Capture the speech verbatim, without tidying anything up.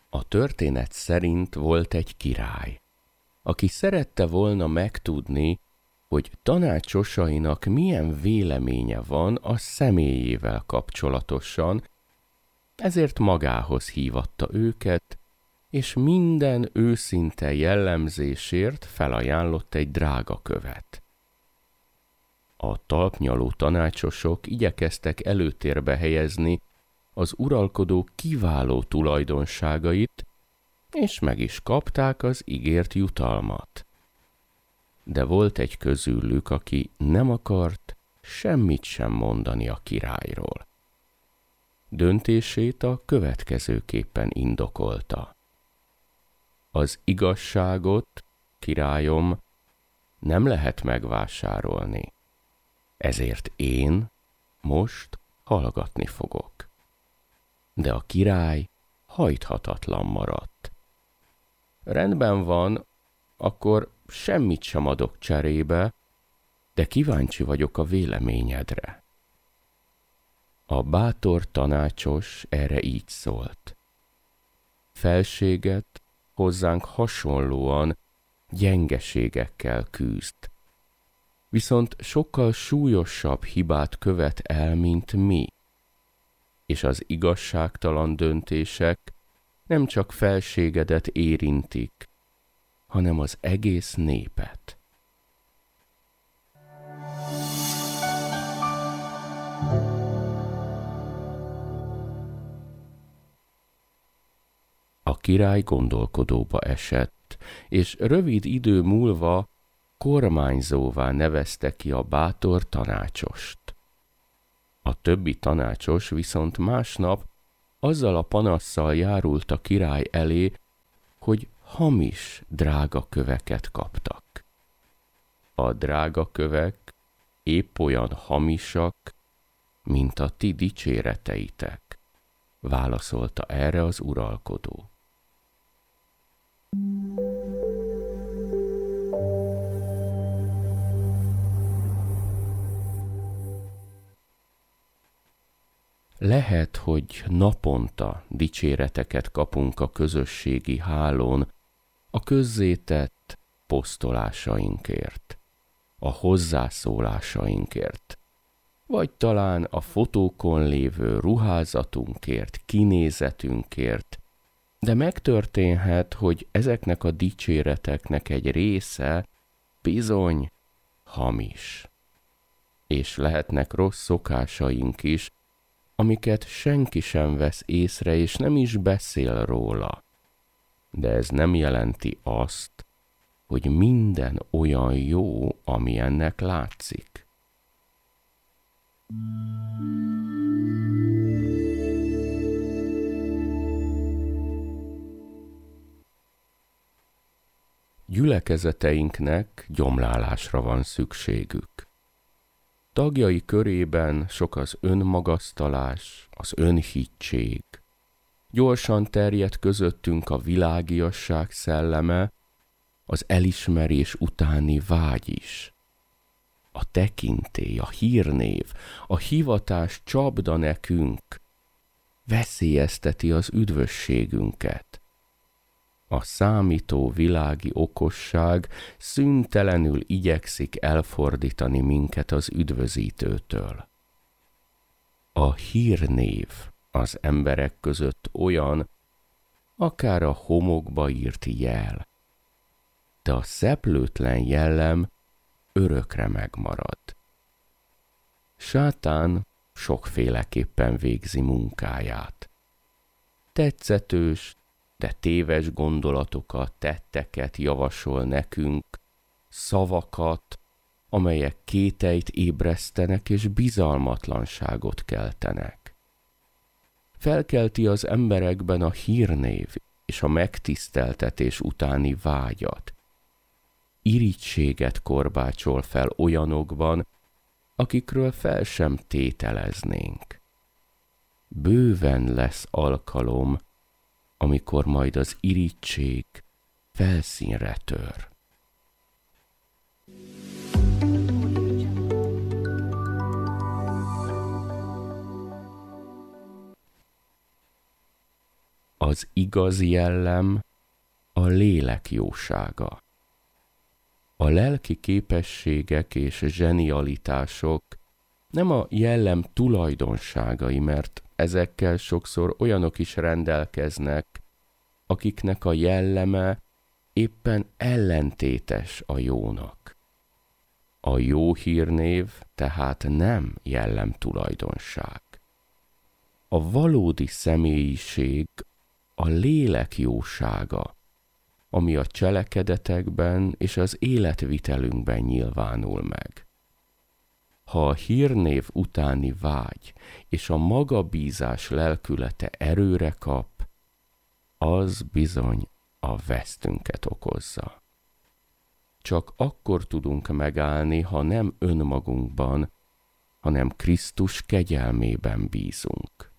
A történet szerint volt egy király, aki szerette volna megtudni, hogy tanácsosainak milyen véleménye van a személyével kapcsolatosan, ezért magához hívatta őket, és minden őszinte jellemzésért felajánlott egy drága követ. A talpnyaló tanácsosok igyekeztek előtérbe helyezni az uralkodó kiváló tulajdonságait, és meg is kapták az ígért jutalmat. De volt egy közülük, aki nem akart semmit sem mondani a királyról. Döntését a következőképpen indokolta. Az igazságot, királyom, nem lehet megvásárolni, ezért én most hallgatni fogok. De a király hajthatatlan maradt. Rendben van, akkor semmit sem adok cserébe, de kíváncsi vagyok a véleményedre. A bátor tanácsos erre így szólt. Felséget hozzánk hasonlóan gyengeségekkel küzd, viszont sokkal súlyosabb hibát követ el, mint mi, és az igazságtalan döntések nem csak felségedet érintik, hanem az egész népet. A király gondolkodóba esett, és rövid idő múlva kormányzóvá nevezte ki a bátor tanácsost. A többi tanácsos viszont másnap azzal a panasszal járult a király elé, hogy hamis drága köveket kaptak. A drága kövek épp olyan hamisak, mint a ti dicséreteitek, válaszolta erre az uralkodó. Lehet, hogy naponta dicséreteket kapunk a közösségi hálón a közzétett posztolásainkért, a hozzászólásainkért, vagy talán a fotókon lévő ruházatunkért, kinézetünkért, de megtörténhet, hogy ezeknek a dicséreteknek egy része bizony hamis. És lehetnek rossz szokásaink is, amiket senki sem vesz észre, és nem is beszél róla. De ez nem jelenti azt, hogy minden olyan jó, ami ennek látszik. Gyülekezeteinknek gyomlálásra van szükségük. Tagjai körében sok az önmagasztalás, az önhittség. Gyorsan terjed közöttünk a világiasság szelleme, az elismerés utáni vágy is. A tekintély, a hírnév, a hivatás csapda nekünk, veszélyezteti az üdvösségünket. A számító világi okosság szüntelenül igyekszik elfordítani minket az üdvözítőtől. A hírnév az emberek között olyan, akár a homokba írt jel, de a szeplőtlen jellem örökre megmarad. Sátán sokféleképpen végzi munkáját. Tetszetős, de téves gondolatokat, tetteket javasol nekünk, szavakat, amelyek kételyt ébresztenek és bizalmatlanságot keltenek. Felkelti az emberekben a hírnév és a megtiszteltetés utáni vágyat. Irítséget korbácsol fel olyanokban, akikről fel sem tételeznénk. Bőven lesz alkalom, amikor majd az irigység felszínre tör. Az igazi jellem a lélek jósága. A lelki képességek és zsenialitások nem a jellem tulajdonságai, mert ezekkel sokszor olyanok is rendelkeznek, akiknek a jelleme éppen ellentétes a jónak. A jó hírnév tehát nem jellem tulajdonság. A valódi személyiség a lélek jósága, ami a cselekedetekben és az életvitelünkben nyilvánul meg. Ha a hírnév utáni vágy és a magabízás lelkülete erőre kap, az bizony a vesztünket okozza. Csak akkor tudunk megállni, ha nem önmagunkban, hanem Krisztus kegyelmében bízunk.